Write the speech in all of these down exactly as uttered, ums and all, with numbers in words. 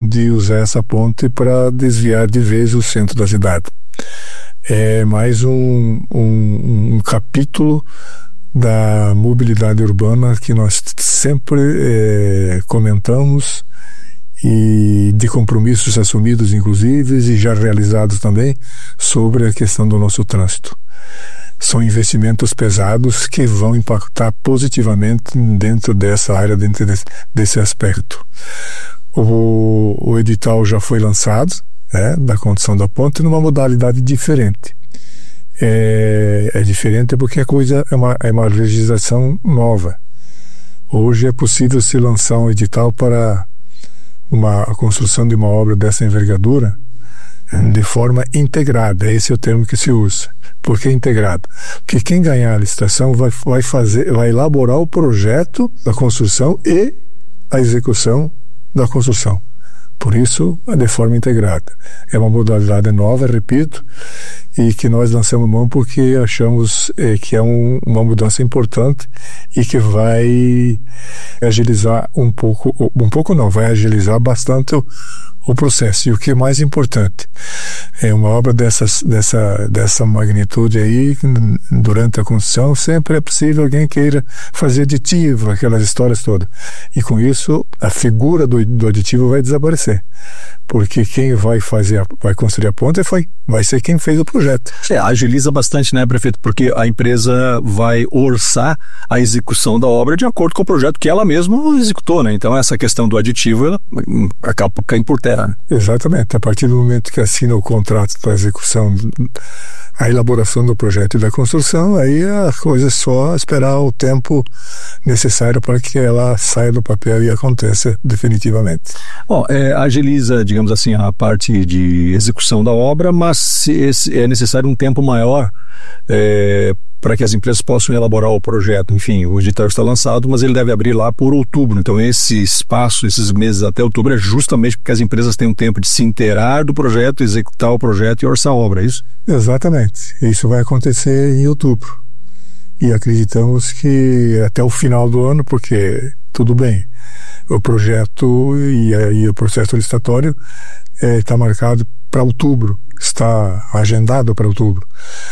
de usar essa ponte para desviar de vez o centro da cidade. É mais um, um, um capítulo da mobilidade urbana que nós sempre é, comentamos, e de compromissos assumidos, inclusive, e já realizados também, sobre a questão do nosso trânsito. São investimentos pesados que vão impactar positivamente dentro dessa área, dentro desse, desse aspecto. O, o edital já foi lançado, é, da condução da ponte, numa modalidade diferente. É, é diferente porque a coisa é uma, é uma legislação nova. Hoje é possível se lançar um edital para uma, a construção de uma obra dessa envergadura de forma integrada. Esse é o termo que se usa. Por que integrado? Porque quem ganhar a licitação vai, vai, fazer, vai elaborar o projeto da construção e a execução da construção. Por isso, é de forma integrada. É uma modalidade nova, repito, e que nós lançamos mão porque achamos é, que é um, uma mudança importante e que vai agilizar um pouco, um pouco não, vai agilizar bastante o, o processo. E o que é mais importante, é uma obra dessas, dessa, dessa magnitude aí, durante a construção, sempre é possível alguém queira fazer aditivo, aquelas histórias todas. E com isso, a figura do, do aditivo vai desaparecer. Porque quem vai fazer, vai construir a ponte foi, vai ser quem fez o projeto. É, agiliza bastante, né, prefeito? Porque a empresa vai orçar a execução da obra de acordo com o projeto que ela mesma executou, né? Então essa questão do aditivo, ela acaba caindo por terra, né? Exatamente. A partir do momento que assina o contrato para a execução, a elaboração do projeto e da construção, aí a coisa é só esperar o tempo necessário para que ela saia do papel e aconteça definitivamente. Bom, é, agiliza, digamos assim, a parte de execução da obra, mas é necessário um tempo maior é, para que as empresas possam elaborar o projeto. Enfim, o edital está lançado, mas ele deve abrir lá por outubro. Então esse espaço, esses meses até outubro, é justamente porque as empresas têm um tempo de se inteirar do projeto, executar o projeto e orçar a obra, é isso? Exatamente. Isso vai acontecer em outubro. E acreditamos que até o final do ano, porque tudo bem, o projeto e, e o processo licitatório está é, marcado para outubro, está agendado para outubro,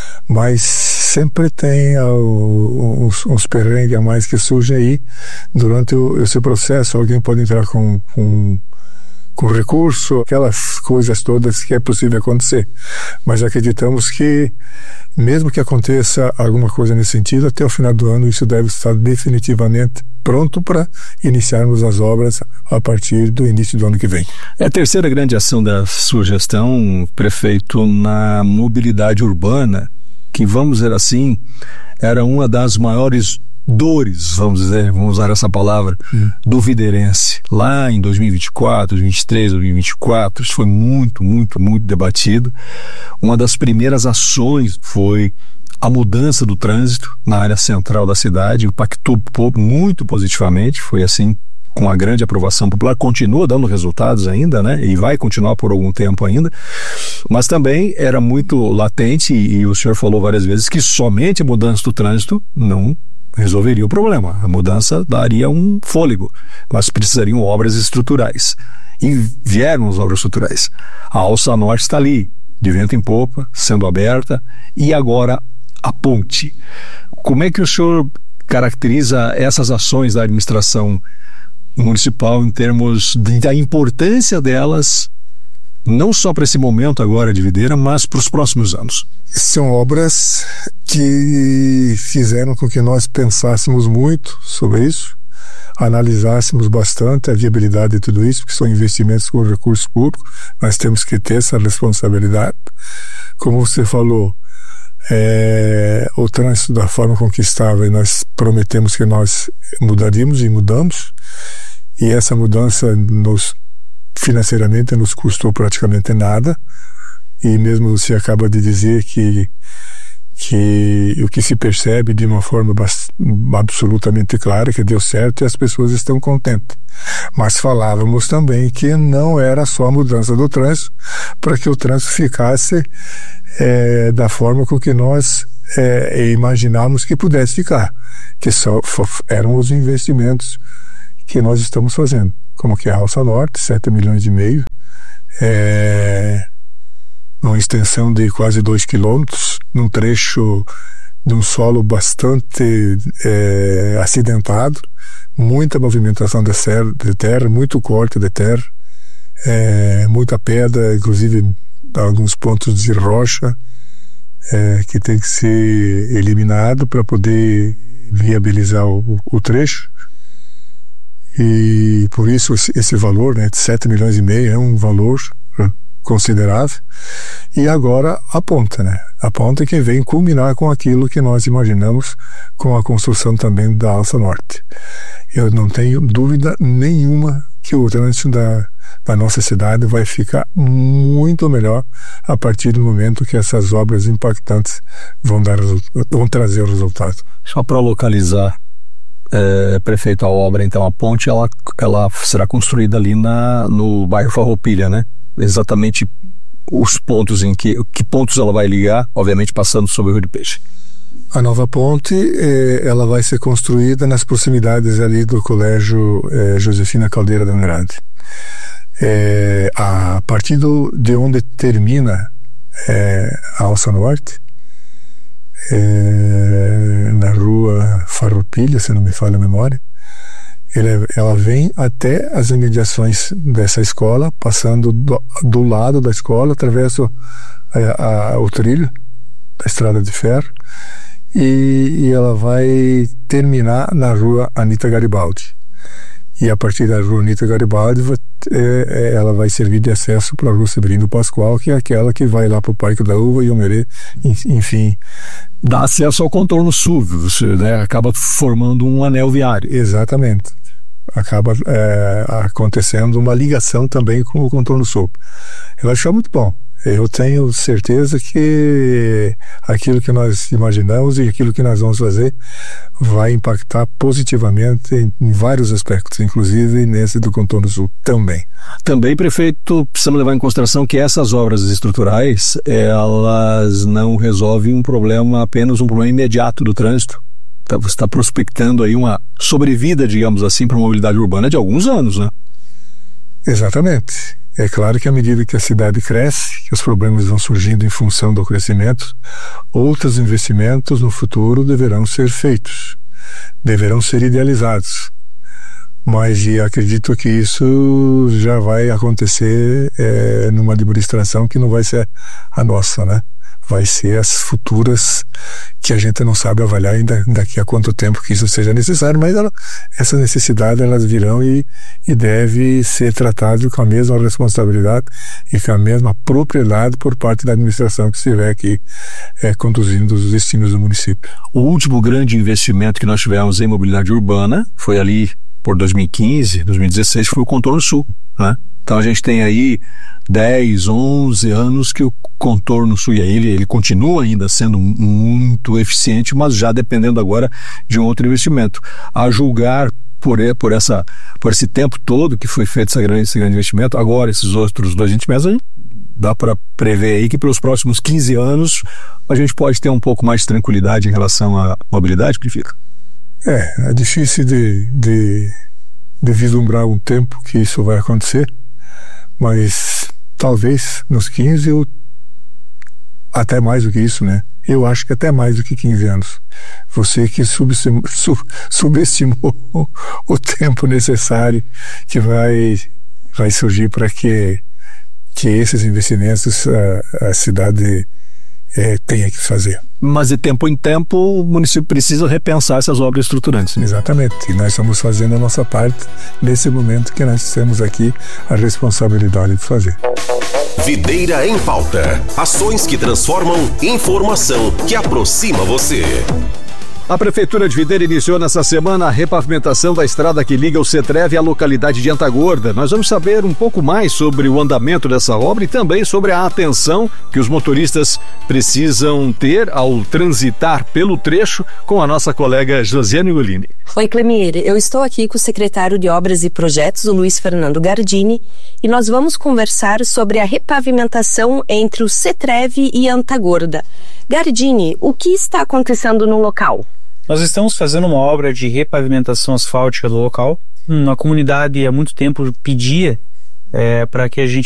mas sempre tem uh, uns, uns perrengues a mais que surgem aí durante o, esse processo. Alguém pode entrar com, com com recurso, aquelas coisas todas que é possível acontecer. Mas acreditamos que, mesmo que aconteça alguma coisa nesse sentido, até o final do ano isso deve estar definitivamente pronto para iniciarmos as obras a partir do início do ano que vem. É a terceira grande ação da sua gestão, prefeito, na mobilidade urbana, que, vamos dizer assim, era uma das maiores dores, vamos dizer, vamos usar essa palavra, hum. do videirense. Lá em dois mil e vinte e quatro, dois mil e vinte e três, dois mil e vinte e quatro, isso foi muito, muito, muito debatido. Uma das primeiras ações foi a mudança do trânsito na área central da cidade, impactou muito positivamente, foi assim, com a grande aprovação popular, continua dando resultados ainda, né? E vai continuar por algum tempo ainda, mas também era muito latente, e, e o senhor falou várias vezes que somente a mudança do trânsito não resolveria o problema. A mudança daria um fôlego, mas precisariam obras estruturais. E vieram as obras estruturais. A Alça Norte está ali, de vento em popa, sendo aberta, e agora a ponte. Como é que o senhor caracteriza essas ações da administração municipal em termos de, da importância delas, não só para esse momento agora de Videira, mas para os próximos anos? São obras que fizeram com que nós pensássemos muito sobre isso, analisássemos bastante a viabilidade de tudo isso, porque são investimentos com recursos públicos, nós temos que ter essa responsabilidade. Como você falou, é, o trânsito da forma com que estava, e nós prometemos que nós mudaríamos e mudamos, e essa mudança nos, financeiramente nos custou praticamente nada, e mesmo você acaba de dizer que, que o que se percebe de uma forma bast- absolutamente clara, que deu certo e as pessoas estão contentes. Mas falávamos também que não era só a mudança do trânsito para que o trânsito ficasse é, da forma com que nós é, imaginávamos que pudesse ficar, que só eram os investimentos que nós estamos fazendo. como que é a Alça Norte, sete milhões e meio, é, uma extensão de quase dois quilômetros, num trecho de um solo bastante é, acidentado, muita movimentação de, ser, de terra, muito corte de terra, é, muita pedra, inclusive alguns pontos de rocha, é, que tem que ser eliminado para poder viabilizar o, o trecho. E por isso esse valor, né, de sete milhões e meio é um valor considerável. E agora a ponta, né? A ponta que vem culminar com aquilo que nós imaginamos com a construção também da Alça Norte. Eu não tenho dúvida nenhuma que o trânsito da, da nossa cidade vai ficar muito melhor a partir do momento que essas obras impactantes vão, dar, vão trazer o resultado. Só para localizar, é, prefeito, a obra, então, a ponte, ela, ela será construída ali na, no bairro Farroupilha, né? Exatamente os pontos em que, que pontos ela vai ligar, obviamente passando sobre o Rio do Peixe. A nova ponte, eh, ela vai ser construída nas proximidades ali do Colégio eh, Josefina Caldeira de Andrade. Eh, a partir do, de onde termina eh, a Alça Norte, eh, na rua Farroupilha, se não me falha a memória, ela, ela vem até as imediações dessa escola, passando do, do lado da escola, atravessa a, a, o trilho da estrada de ferro, e, e ela vai terminar na rua Anita Garibaldi. E a partir da rua Anita Garibaldi, vai, é, ela vai servir de acesso para a rua Severino Pascoal, que é aquela que vai lá para o Parque da Uva e Omerê, enfim. Dá acesso ao contorno sul, você, né, acaba formando um anel viário. Exatamente. Acaba é, acontecendo uma ligação também com o contorno sul. Eu acho muito bom. Eu tenho certeza que aquilo que nós imaginamos e aquilo que nós vamos fazer vai impactar positivamente em, em vários aspectos, inclusive nesse do contorno sul também. Também, prefeito, precisamos levar em consideração que essas obras estruturais, elas não resolvem um problema, apenas um problema imediato do trânsito. Você está prospectando aí uma sobrevida, digamos assim, para a mobilidade urbana de alguns anos, né? Exatamente. É claro que à medida que a cidade cresce, que os problemas vão surgindo em função do crescimento, outros investimentos no futuro deverão ser feitos, deverão ser idealizados. Mas e acredito que isso já vai acontecer é, numa administração que não vai ser a nossa, né? Vai ser as futuras, que a gente não sabe avaliar ainda daqui a quanto tempo que isso seja necessário, mas ela, essa necessidade elas virão e, e deve ser tratado com a mesma responsabilidade e com a mesma propriedade por parte da administração que estiver aqui é, conduzindo os destinos do município. O último grande investimento que nós tivemos em mobilidade urbana foi ali por dois mil e quinze, dois mil e dezesseis, foi o Contorno Sul, né? Então a gente tem aí dez, onze anos que o Contorno Sul, e ele, ele continua ainda sendo muito eficiente, mas já dependendo agora de um outro investimento. A julgar por, por, essa, por esse tempo todo que foi feito esse grande, esse grande investimento, agora esses outros dois investimentos, a gente dá para prever aí que pelos próximos quinze anos a gente pode ter um pouco mais de tranquilidade em relação à mobilidade, que fica. É, é difícil de, de, de vislumbrar um tempo que isso vai acontecer, mas talvez nos quinze ou até mais do que isso, né? Eu acho que até mais do que quinze anos. Você que subestimou, sub, subestimou o, o tempo necessário que vai, vai surgir para que, que esses investimentos a, a cidade é, tenha que fazer. Mas de tempo em tempo o município precisa repensar essas obras estruturantes. Exatamente, e nós estamos fazendo a nossa parte nesse momento que nós temos aqui a responsabilidade de fazer. Videira em Pauta. Ações que transformam, informação que aproxima você. A Prefeitura de Videira iniciou nessa semana a repavimentação da estrada que liga o Cetreve à localidade de Antagorda. Nós vamos saber um pouco mais sobre o andamento dessa obra e também sobre a atenção que os motoristas precisam ter ao transitar pelo trecho com a nossa colega Josiane Golini. Oi, Clemir. Eu estou aqui com o secretário de Obras e Projetos, o Luiz Fernando Gardini, e nós vamos conversar sobre a repavimentação entre o Cetreve e Antagorda. Gardini, o que está acontecendo no local? Nós estamos fazendo uma obra de repavimentação asfáltica do local. Hum, a comunidade há muito tempo pedia é, para que a gente